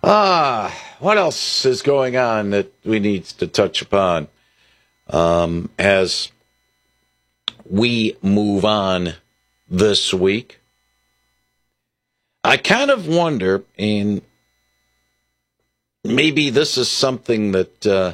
What else is going on that we need to touch upon as we move on this week? I kind of wonder, and maybe this is something that,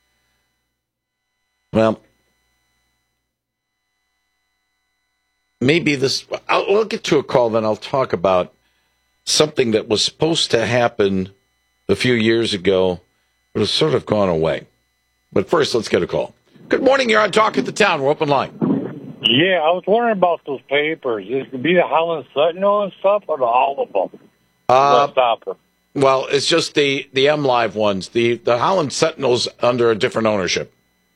maybe this, I'll get to a call, then I'll talk about something that was supposed to happen a few years ago, but has sort of gone away. But first, let's get a call. Good morning, you're on Talk at the Town. We're open line. Yeah, I was wondering about those papers. It could be the Holland Sentinel and stuff, or all of them? Well, it's just the MLive ones. The Holland Sentinel's under a different ownership.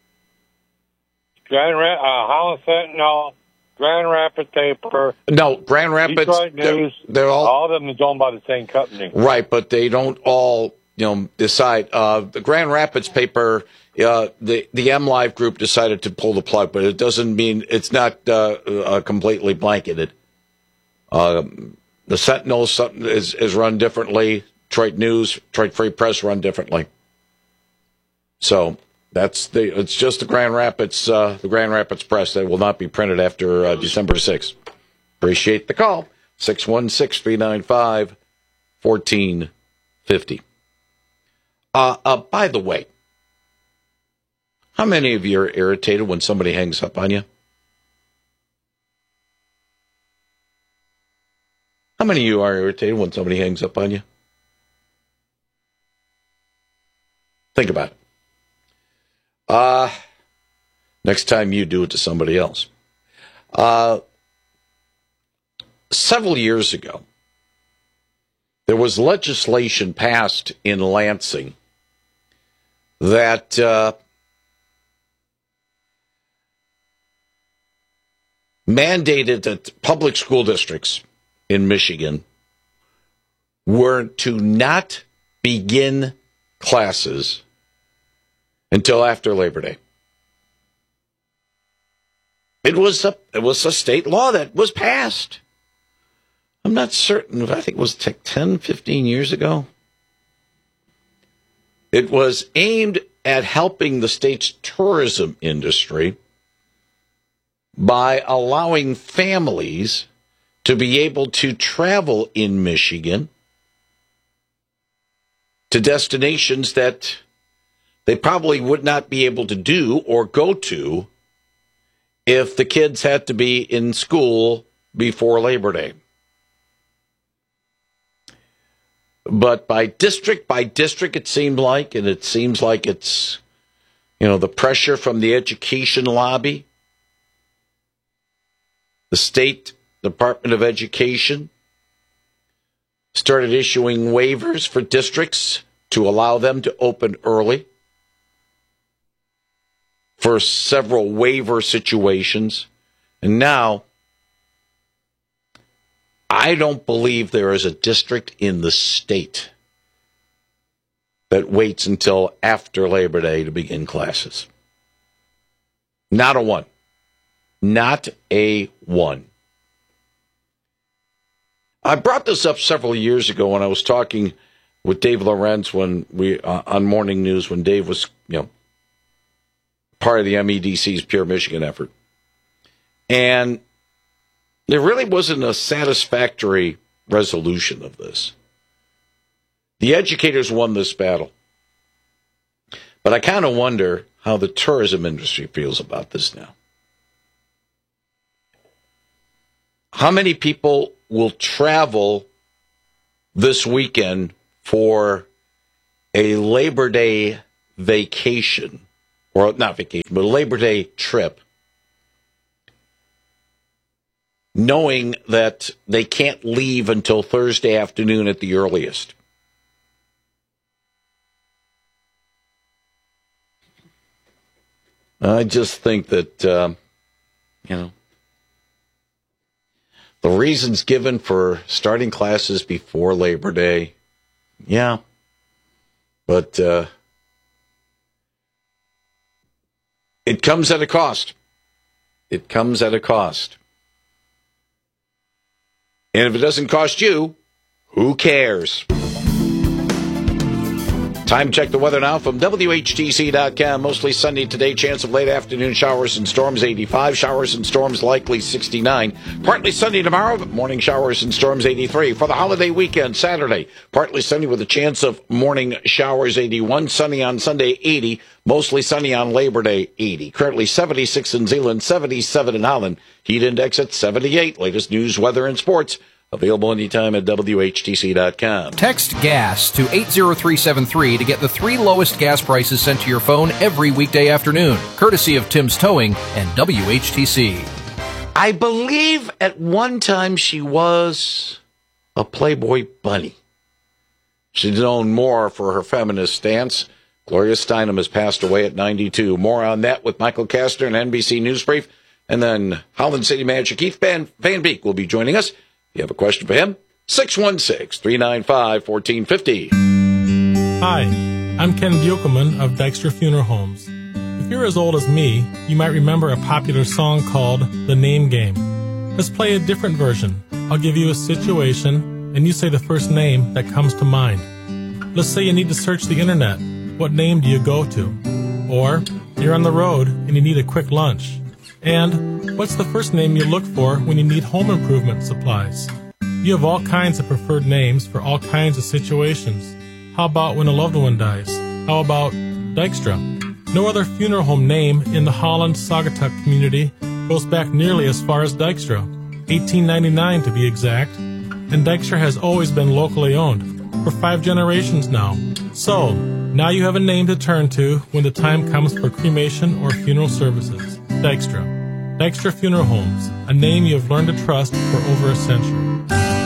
Holland Sentinel, Grand Rapids paper. No, Grand Rapids. Detroit News. They're all of them is owned by the same company. Right, but they don't all decide. The Grand Rapids paper, the MLive group decided to pull the plug, but it doesn't mean it's not completely blanketed. The Sentinel is run differently. Detroit News, Detroit Free Press run differently. So it's just the Grand Rapids Press that will not be printed after December 6th. Appreciate the call. 616-395-1450. By the way, how many of you are irritated when somebody hangs up on you? How many of you are irritated when somebody hangs up on you? Think about it. Next time you do it to somebody else. Several years ago, there was legislation passed in Lansing that mandated that public school districts in Michigan were to not begin classes until after Labor Day. It was a state law that was passed. I'm not certain. I think it was 10, 15 years ago. It was aimed at helping the state's tourism industry by allowing families to be able to travel in Michigan to destinations that they probably would not be able to do or go to if the kids had to be in school before Labor Day. But by district, it seemed like, and it seems like it's, the pressure from the education lobby, the State Department of Education started issuing waivers for districts to allow them to open early for several waiver situations. And now, I don't believe there is a district in the state that waits until after Labor Day to begin classes. Not a one. Not a one. I brought this up several years ago when I was talking with Dave Lorenz when on Morning News when Dave was, part of the MEDC's Pure Michigan effort. And there really wasn't a satisfactory resolution of this. The educators won this battle. But I kind of wonder how the tourism industry feels about this now. How many people will travel this weekend for a Labor Day vacation, or not vacation, but a Labor Day trip, knowing that they can't leave until Thursday afternoon at the earliest? I just think that, the reasons given for starting classes before Labor Day, but it comes at a cost. It comes at a cost. And if it doesn't cost you, who cares? Time check the weather now from WHTC.com. Mostly sunny today. Chance of late afternoon showers and storms, 85. Showers and storms likely, 69. Partly sunny tomorrow, but morning showers and storms, 83. For the holiday weekend, Saturday, partly sunny with a chance of morning showers, 81. Sunny on Sunday, 80. Mostly sunny on Labor Day, 80. Currently 76 in Zeeland, 77 in Holland. Heat index at 78. Latest news, weather, and sports. Available anytime at WHTC.com. Text GAS to 80373 to get the 3 lowest gas prices sent to your phone every weekday afternoon, courtesy of Tim's Towing and WHTC. I believe at one time she was a Playboy bunny. She's known more for her feminist stance. Gloria Steinem has passed away at 92. More on that with Michael Kastner and NBC News Brief. And then Holland City Manager Keith Van Beek will be joining us. If you have a question for him, 616-395-1450. Hi, I'm Ken Buchelman of Dykstra Funeral Homes. If you're as old as me, you might remember a popular song called The Name Game. Let's play a different version. I'll give you a situation, and you say the first name that comes to mind. Let's say you need to search the internet. What name do you go to? Or you're on the road and you need a quick lunch. And what's the first name you look for when you need home improvement supplies? You have all kinds of preferred names for all kinds of situations. How about when a loved one dies? How about Dykstra? No other funeral home name in the Holland-Saugatuck community goes back nearly as far as Dykstra, 1899 to be exact, and Dykstra has always been locally owned, for 5 generations now. So, now you have a name to turn to when the time comes for cremation or funeral services. Dykstra. Dykstra Funeral Homes, a name you have learned to trust for over a century.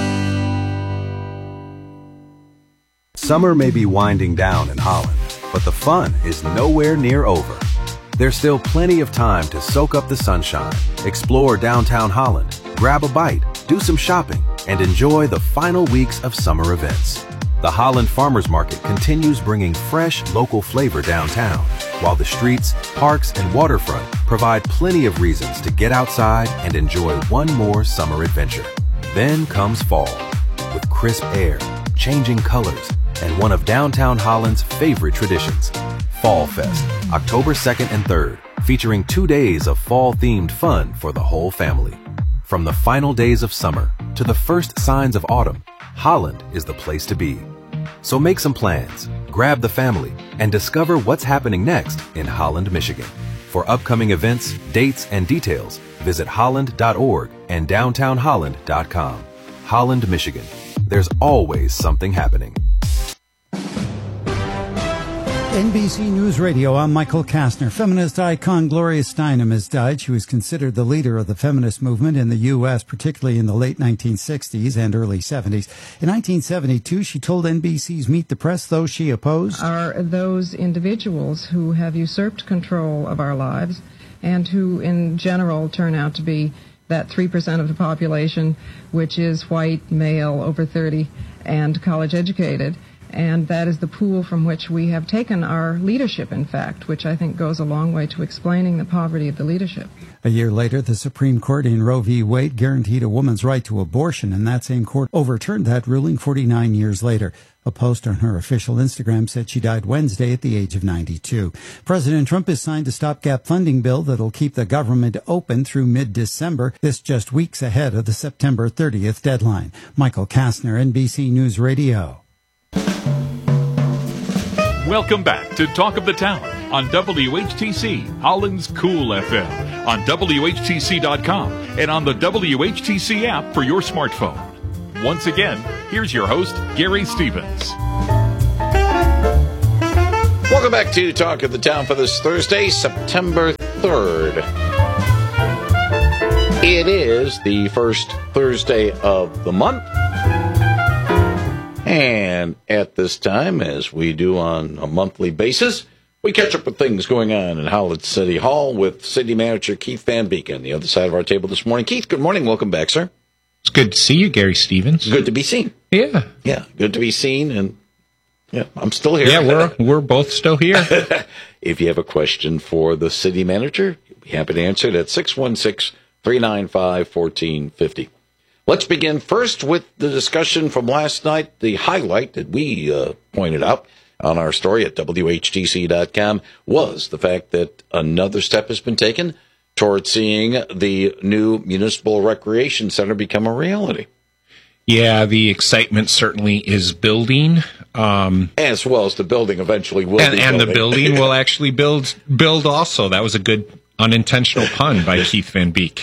Summer may be winding down in Holland, but the fun is nowhere near over. There's still plenty of time to soak up the sunshine, explore downtown Holland, grab a bite, do some shopping, and enjoy the final weeks of summer events. The Holland Farmers Market continues bringing fresh, local flavor downtown, while the streets, parks, and waterfront provide plenty of reasons to get outside and enjoy one more summer adventure. Then comes fall, with crisp air, changing colors, and one of downtown Holland's favorite traditions, Fall Fest, October 2nd and 3rd, featuring 2 days of fall-themed fun for the whole family. From the final days of summer to the first signs of autumn, Holland is the place to be. So make some plans, grab the family, and discover what's happening next in Holland, Michigan. For upcoming events, dates, and details, visit holland.org and downtownholland.com. Holland, Michigan. There's always something happening. NBC News Radio, I'm Michael Kastner. Feminist icon Gloria Steinem has died. She was considered the leader of the feminist movement in the U.S., particularly in the late 1960s and early 70s. In 1972, she told NBC's Meet the Press those she opposed are those individuals who have usurped control of our lives and who, in general, turn out to be that 3% of the population, which is white, male, over 30, and college educated. And that is the pool from which we have taken our leadership, in fact, which I think goes a long way to explaining the poverty of the leadership. A year later, the Supreme Court in Roe v. Wade guaranteed a woman's right to abortion, and that same court overturned that ruling 49 years later. A post on her official Instagram said she died Wednesday at the age of 92. President Trump has signed a stopgap funding bill that'll keep the government open through mid-December, this just weeks ahead of the September 30th deadline. Michael Kastner, NBC News Radio. Welcome back to Talk of the Town on WHTC, Holland's Cool FM, on WHTC.com, and on the WHTC app for your smartphone. Once again, here's your host, Gary Stevens. Welcome back to Talk of the Town for this Thursday, September 3rd. It is the first Thursday of the month. And at this time, as we do on a monthly basis, we catch up with things going on in Holland City Hall with City Manager Keith Van Beek on the other side of our table this morning. Keith, good morning. Welcome back, sir. It's good to see you, Gary Stevens. Good to be seen. Yeah. Yeah, good to be seen. And yeah, I'm still here. Yeah, we're both still here. If you have a question for the city manager, we'll be happy to answer it at 616-395-1450. Let's begin first with the discussion from last night, the highlight that we pointed out, on our story at WHTC.com was the fact that another step has been taken towards seeing the new Municipal Recreation Center become a reality. Yeah, the excitement certainly is building. As well as the building eventually will be and the building will actually build also. That was a good unintentional pun by Keith Van Beek.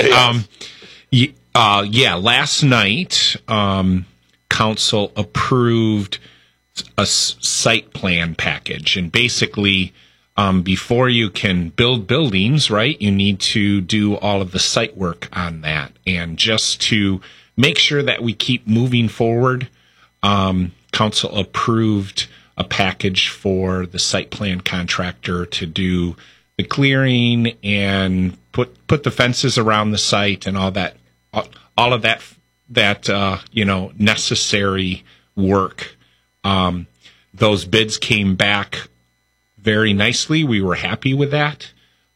Last night, council approved a site plan package. And basically, before you can build buildings, right, you need to do all of the site work on that. And just to make sure that we keep moving forward, council approved a package for the site plan contractor to do the clearing and put the fences around the site and all of that necessary work. Those bids came back very nicely. We were happy with that.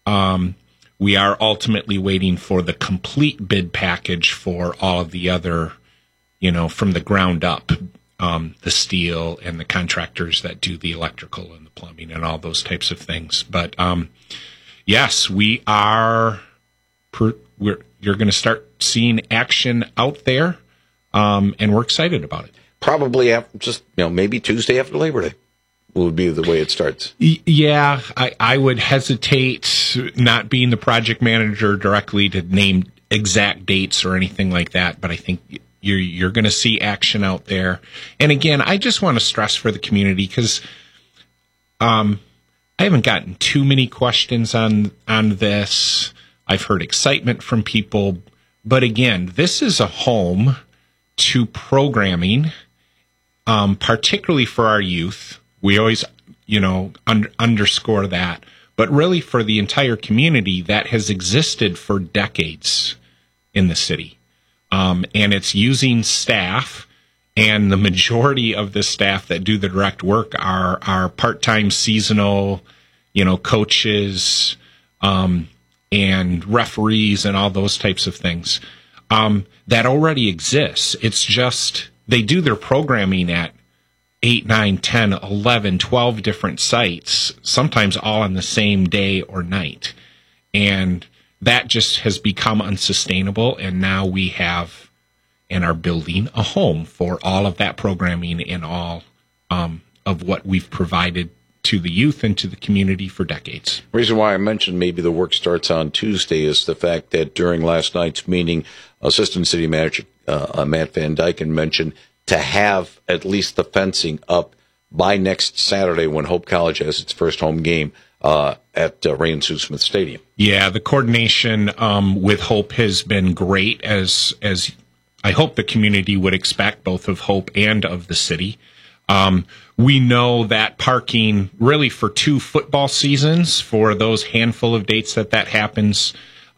We are ultimately waiting for the complete bid package for all of the other, from the ground up, the steel and the contractors that do the electrical and the plumbing and all those types of things. But yes, we are. You're going to start seeing action out there, and we're excited about it. Probably after maybe Tuesday after Labor Day would be the way it starts. Yeah, I would hesitate, not being the project manager directly, to name exact dates or anything like that, but I think you're going to see action out there. And again, I just want to stress for the community, because I haven't gotten too many questions on this. I've heard excitement from people, but again, this is a home to programming, particularly for our youth. We always, underscore that, but really for the entire community that has existed for decades in the city. And it's using staff, and the majority of the staff that do the direct work are part-time seasonal, coaches, and referees and all those types of things. That already exists. It's just they do their programming at 8, 9, 10, 11, 12 different sites, sometimes all on the same day or night. And that just has become unsustainable. And now we have and are building a home for all of that programming and all of what we've provided to the youth and to the community for decades. The reason why I mentioned maybe the work starts on Tuesday is the fact that during last night's meeting, Assistant City Manager Matt Van Dyken mentioned to have at least the fencing up by next Saturday when Hope College has its first home game at Ray and Sue Smith Stadium. Yeah, the coordination with Hope has been great, as I hope the community would expect, both of Hope and of the city. We know that parking really for 2 football seasons, for those handful of dates that happens,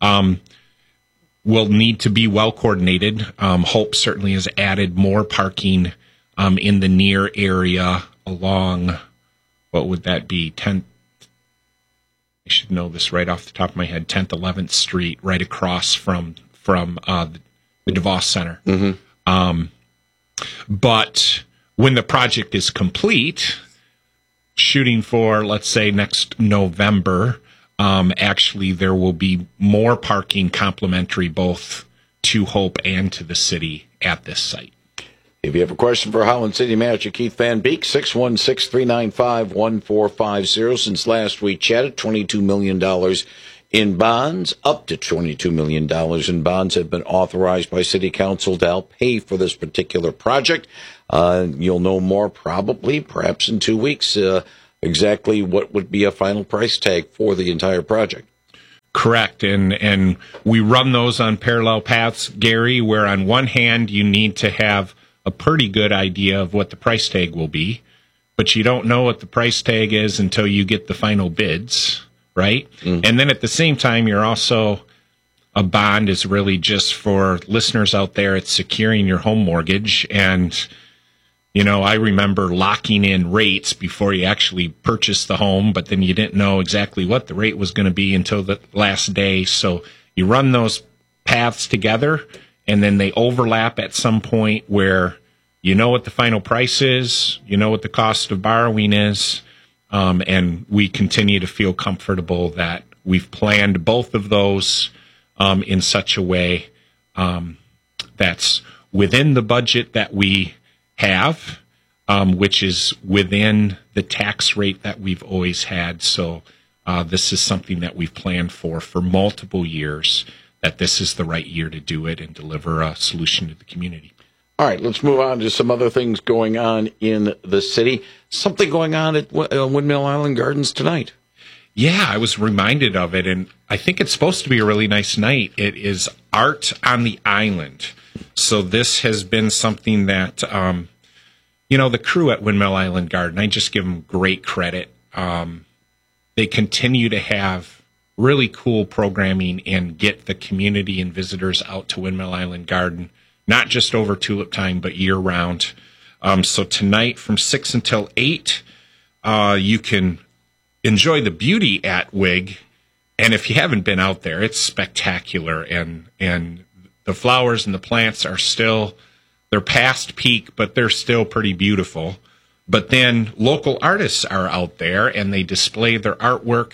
will need to be well coordinated. Hope certainly has added more parking in the near area along, what would that be, 10th, I should know this right off the top of my head, 10th, 11th Street, right across from the DeVos Center. Mm-hmm. But when the project is complete, shooting for, let's say, next November, actually there will be more parking complimentary both to Hope and to the city at this site. If you have a question for Holland City Manager Keith Van Beek, 616-395-1450. Since last we chatted, $22 million in bonds, up to $22 million in bonds have been authorized by City Council to help pay for this particular project. You'll know more perhaps in 2 weeks, exactly what would be a final price tag for the entire project. Correct. And we run those on parallel paths, Gary, where on one hand you need to have a pretty good idea of what the price tag will be, but you don't know what the price tag is until you get the final bids, right? Mm. And then at the same time, you're also, a bond is really just for listeners out there, it's securing your home mortgage. And, I remember locking in rates before you actually purchased the home, but then you didn't know exactly what the rate was going to be until the last day. So you run those paths together, and then they overlap at some point where you know what the final price is, you know what the cost of borrowing is, and we continue to feel comfortable that we've planned both of those in such a way that's within the budget that we have, which is within the tax rate that we've always had. So this is something that we've planned for multiple years, that this is the right year to do it and deliver a solution to the community. All right, let's move on to some other things going on in the city. Something going on at Windmill Island Gardens tonight. Yeah, I was reminded of it, and I think it's supposed to be a really nice night. It is Art on the Island. So this has been something that, the crew at Windmill Island Garden, I just give them great credit. They continue to have really cool programming and get the community and visitors out to Windmill Island Garden, not just over tulip time, but year round. So tonight from 6 until 8, you can enjoy the beauty at WIG. And if you haven't been out there, it's spectacular. And the flowers and the plants are still, they're past peak, but they're still pretty beautiful. But then local artists are out there and they display their artwork.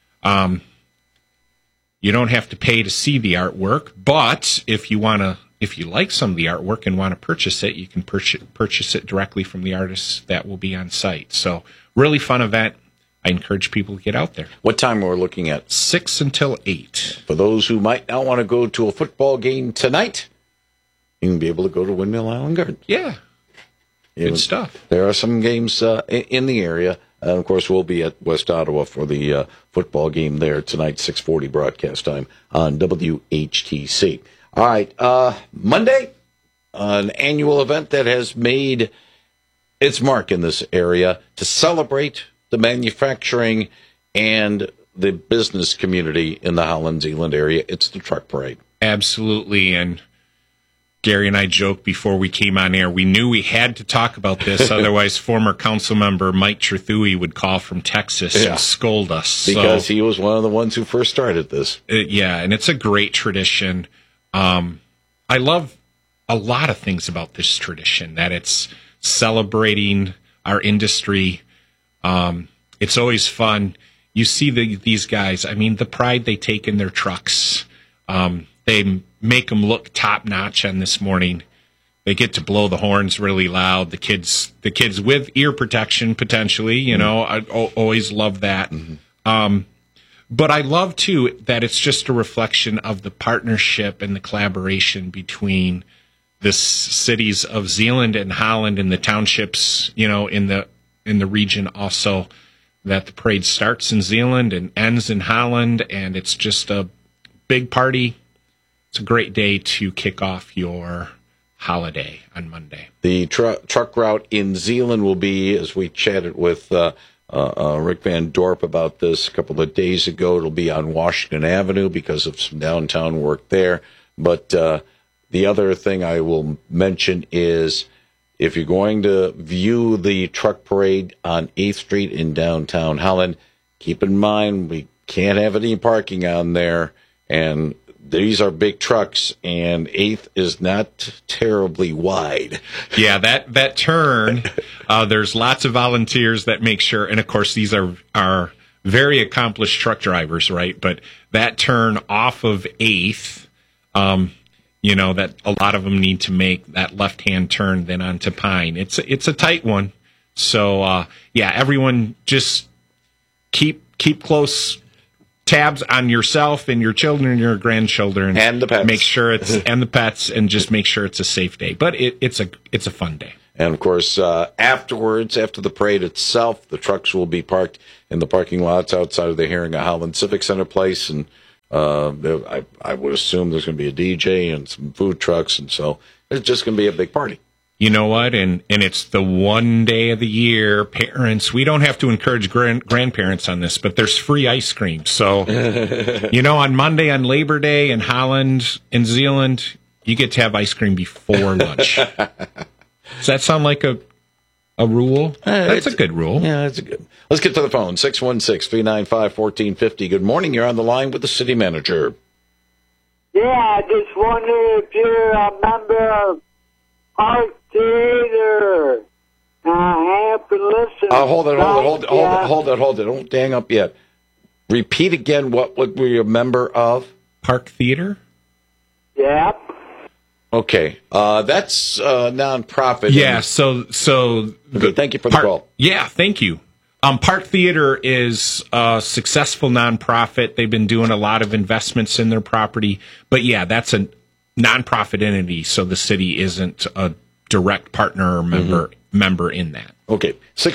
You don't have to pay to see the artwork, but if you like some of the artwork and want to purchase it, you can purchase it directly from the artists that will be on site. So really fun event. I encourage people to get out there. What time we're looking at? 6 until 8. For those who might not want to go to a football game tonight, you can be able to go to Windmill Island Garden. Yeah. Good stuff. There are some games in the area. And, of course, we'll be at West Ottawa for the football game there tonight, 6:40 broadcast time on WHTC. All right, Monday, an annual event that has made its mark in this area to celebrate the manufacturing and the business community in the Holland Zeeland area. It's the Truck Parade. Absolutely, and Gary and I joked before we came on air, we knew we had to talk about this, otherwise former council member Mike Trethewey would call from Texas and scold us. Because he was one of the ones who first started this. And it's a great tradition. I love a lot of things about this tradition, that it's celebrating our industry. It's always fun. You see these guys, I mean, the pride they take in their trucks. They make them look top notch on this morning. They get to blow the horns really loud. The kids with ear protection potentially, I always love that. Mm-hmm. But I love too that it's just a reflection of the partnership and the collaboration between the cities of Zeeland and Holland and the townships, in the region also, that the parade starts in Zeeland and ends in Holland, and it's just a big party. It's a great day to kick off your holiday on Monday. The truck route in Zeeland will be, as we chatted with Rick Van Dorp about this a couple of days ago, it'll be on Washington Avenue because of some downtown work there. But the other thing I will mention is, if you're going to view the truck parade on 8th Street in downtown Holland, keep in mind we can't have any parking on there, and these are big trucks, and 8th is not terribly wide. Yeah, that turn, there's lots of volunteers that make sure, and of course these are very accomplished truck drivers, right? But that turn off of 8th, that a lot of them need to make that left-hand turn then onto Pine. It's a tight one. So, everyone just keep close tabs on yourself and your children and your grandchildren. And the pets. Make sure and the pets, and just make sure it's a safe day. But it's a fun day. And, of course, afterwards, after the parade itself, the trucks will be parked in the parking lots outside of the Herringa Holland Civic Center place, and I would assume there's going to be a DJ and some food trucks, and so it's just going to be a big party. You know what? And it's the one day of the year, parents, we don't have to encourage grandparents on this, but there's free ice cream. So, on Monday, on Labor Day in Holland and Zeeland, you get to have ice cream before lunch. Does that sound like a rule? That's a good rule. Yeah, that's a good. Let's get to the phone, 616-395-1450. Good morning. You're on the line with the city manager. Yeah, I just wonder if you're a member of Art Theater. I have to listen. Hold it. Don't hang up yet. Repeat again what were you a member of? Park Theater? Yep. Okay. That's nonprofit. Yeah, so okay, thank you for the call. Yeah, thank you. Park Theater is a successful nonprofit. They've been doing a lot of investments in their property. But yeah, that's a nonprofit entity, so the city isn't a direct partner or member in that. Okay.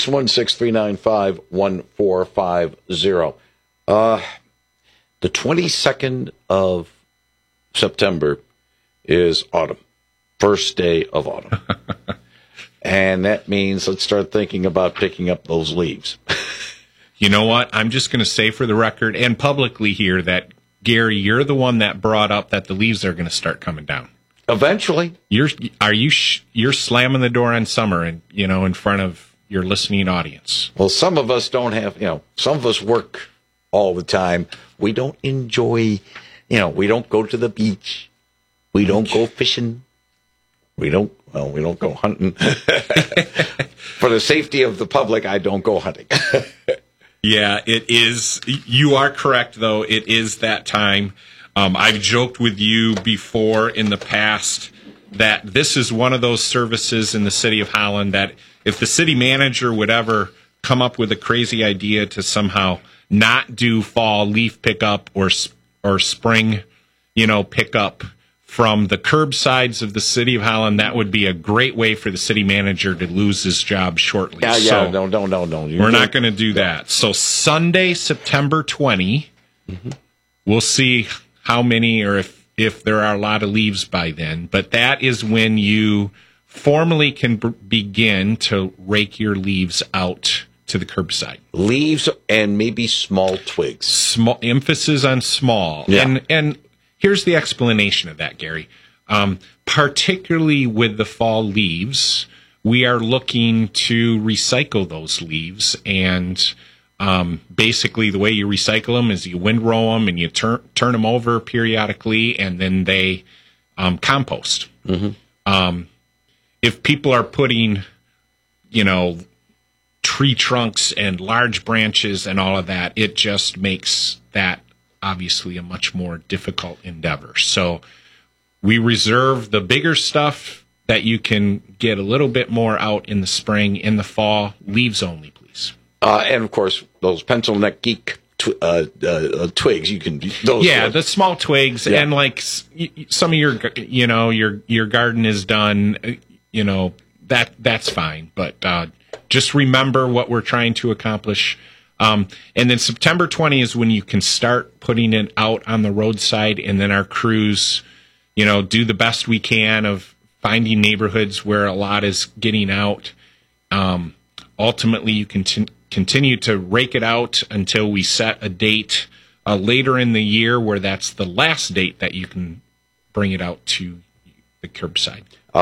616-395-1450. The 22nd of September is autumn. First day of autumn. And that means let's start thinking about picking up those leaves. You know what? I'm just going to say for the record and publicly here that, Gary, you're the one that brought up that the leaves are going to start coming down. Eventually. You're slamming the door on summer and, in front of your listening audience. Well, some of us don't have, some of us work all the time. We don't enjoy, we don't go to the beach. We don't go fishing. We don't go hunting. For the safety of the public, I don't go hunting. Yeah, it is. You are correct, though. It is that time. I've joked with you before in the past that this is one of those services in the city of Holland that if the city manager would ever come up with a crazy idea to somehow not do fall leaf pickup or spring, pickup from the curbsides of the city of Holland, that would be a great way for the city manager to lose his job shortly. Yeah, so no. We're not going to do that. So Sunday, September 20, we'll see how many or if there are a lot of leaves by then. But that is when you formally can begin to rake your leaves out to the curbside. Leaves and maybe small twigs. Small emphasis on small. Yeah. And here's the explanation of that, Gary. Particularly with the fall leaves, we are looking to recycle those leaves. And basically the way you recycle them is you windrow them and you turn them over periodically, and then they compost. If people are putting, tree trunks and large branches and all of that, it just makes that obviously a much more difficult endeavor. So we reserve the bigger stuff that you can get a little bit more out in the spring. In the fall, leaves only, please. And of course, those pencil neck geek twigs, you can those. Yeah, the small twigs, and like some of your, your garden is done. That's fine, but just remember what we're trying to accomplish. And then September 20 is when you can start putting it out on the roadside, and then our crews, do the best we can of finding neighborhoods where a lot is getting out. Ultimately, you continue to rake it out until we set a date later in the year where that's the last date that you can bring it out to the curbside.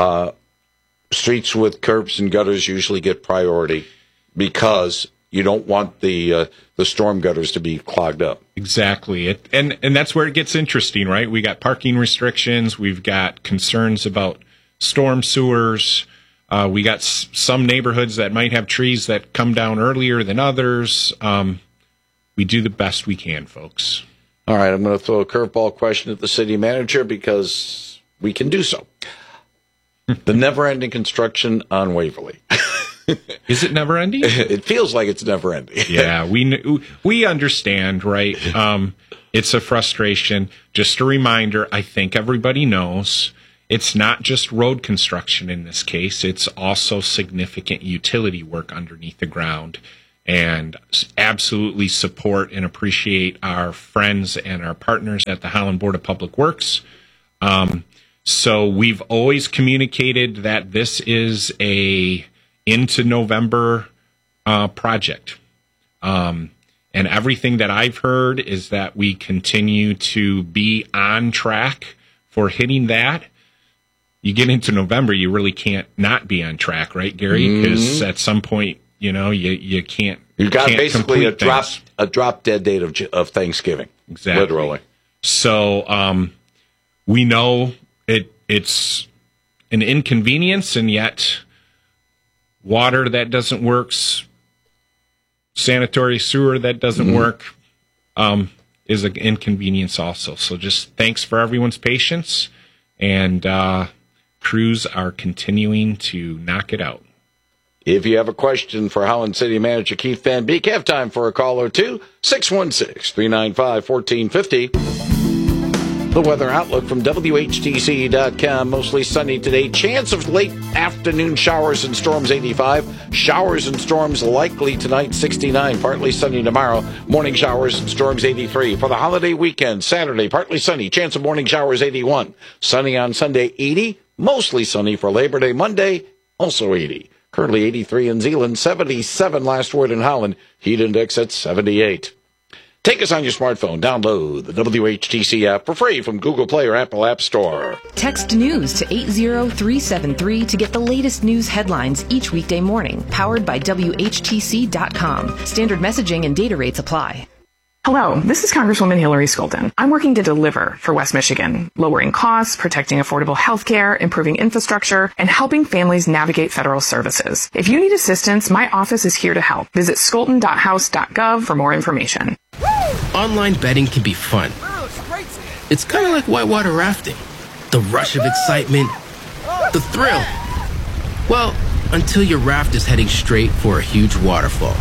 Streets with curbs and gutters usually get priority because you don't want the storm gutters to be clogged up. Exactly. And that's where it gets interesting, right? We got parking restrictions. We've got concerns about storm sewers. We got some neighborhoods that might have trees that come down earlier than others. We do the best we can, folks. All right, I'm going to throw a curveball question at the city manager because we can do so. The never-ending construction on Waverly. Is it never-ending? It feels like it's never-ending. Yeah, we understand, right? It's a frustration. Just a reminder, I think everybody knows, it's not just road construction in this case. It's also significant utility work underneath the ground. And absolutely support and appreciate our friends and our partners at the Holland Board of Public Works. So we've always communicated that this is a into November project. And everything that I've heard is that we continue to be on track for hitting that. You get into November, you really can't not be on track, right, Gary? Because at some point, you can't. You got basically a drop dead date of Thanksgiving. Exactly. Literally. So we know it's an inconvenience, and yet water that doesn't work, sanitary sewer that doesn't work, is an inconvenience also. So just thanks for everyone's patience, and crews are continuing to knock it out. If you have a question for Holland City Manager Keith Van Beek, have time for a call or two, 616-395-1450. The weather outlook from WHTC.com. Mostly sunny today. Chance of late afternoon showers and storms, 85. Showers and storms likely tonight, 69. Partly sunny tomorrow. Morning showers and storms, 83. For the holiday weekend, Saturday, partly sunny. Chance of morning showers, 81. Sunny on Sunday, 80. Mostly sunny for Labor Day. Monday, also 80. Currently 83 in Zeeland, 77 last word in Holland. Heat index at 78. Take us on your smartphone. Download the WHTC app for free from Google Play or Apple App Store. Text news to 80373 to get the latest news headlines each weekday morning. Powered by WHTC.com. Standard messaging and data rates apply. Hello, this is Congresswoman Hillary Skolton. I'm working to deliver for West Michigan, lowering costs, protecting affordable health care, improving infrastructure, and helping families navigate federal services. If you need assistance, my office is here to help. Visit skolton.house.gov for more information. Online betting can be fun. It's kind of like whitewater rafting. The rush of excitement, the thrill. Well, until your raft is heading straight for a huge waterfall.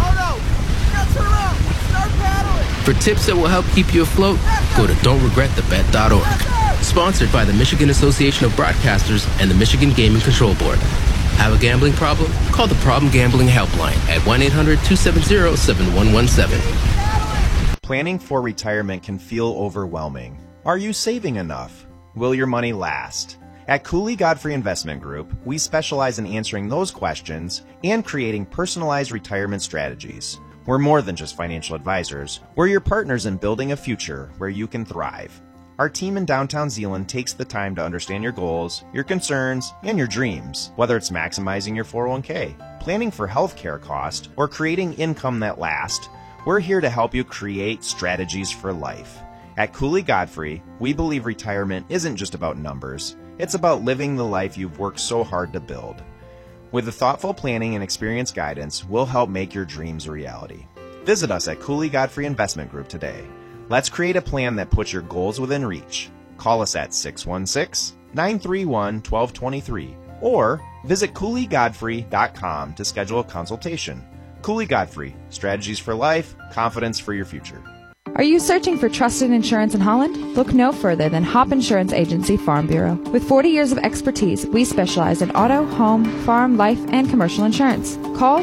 For tips that will help keep you afloat, go to don'tregretthebet.org. Sponsored by the Michigan Association of Broadcasters and the Michigan Gaming Control Board. Have a gambling problem? Call the Problem Gambling Helpline at 1-800-270-7117. Planning for retirement can feel overwhelming. Are you saving enough? Will your money last? At Cooley Godfrey Investment Group, we specialize in answering those questions and creating personalized retirement strategies. We're more than just financial advisors. We're your partners in building a future where you can thrive. Our team in downtown Zeeland takes the time to understand your goals, your concerns, and your dreams, whether it's maximizing your 401k, planning for healthcare cost, or creating income that lasts. We're here to help you create strategies for life. At Cooley Godfrey, we believe retirement isn't just about numbers. It's about living the life you've worked so hard to build. With the thoughtful planning and experienced guidance, we'll help make your dreams a reality. Visit us at Cooley Godfrey Investment Group today. Let's create a plan that puts your goals within reach. Call us at 616-931-1223 or visit CooleyGodfrey.com to schedule a consultation. Cooley Godfrey, strategies for life, confidence for your future. Are you searching for trusted insurance in Holland? Look no further than Hop Insurance Agency Farm Bureau. With 40 years of expertise, we specialize in auto, home, farm, life, and commercial insurance. Call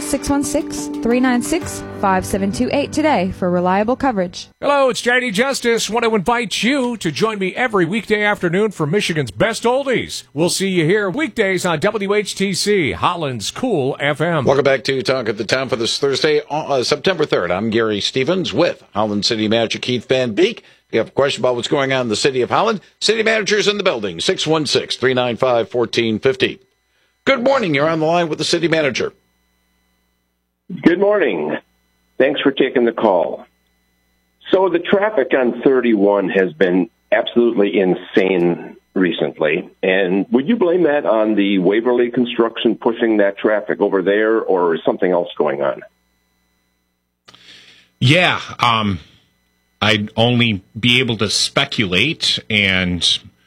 616-396-5728 today for reliable coverage. Hello, it's JD Justice. Want to invite you to join me every weekday afternoon for Michigan's Best Oldies. We'll see you here weekdays on WHTC, Holland's Cool FM. Welcome back to Talk at the Town for this Thursday, September 3rd. I'm Gary Stevens with Holland City Manager Keith Van Beek. If you have a question about what's going on in the city of Holland, city manager's in the building, 616-395-1450. Good morning. You're on the line with the city manager. Good morning. Thanks for taking the call. So the traffic on 31 has been absolutely insane recently. And would you blame that on the Waverly construction pushing that traffic over there, or is something else going on? Yeah, I'd only be able to speculate, and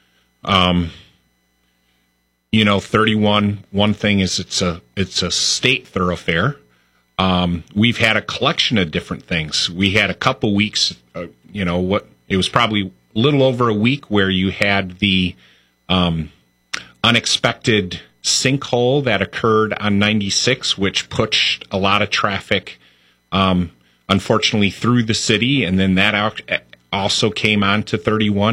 31. One thing is it's a state thoroughfare. We've had a collection of different things. We had a couple weeks. It was probably a little over a week where you had the unexpected sinkhole that occurred on 96, which pushed a lot of traffic. Unfortunately, through the city, and then that also came on to 31.